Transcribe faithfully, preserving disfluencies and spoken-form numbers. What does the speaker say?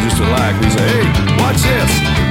used to like. We say, hey, watch this.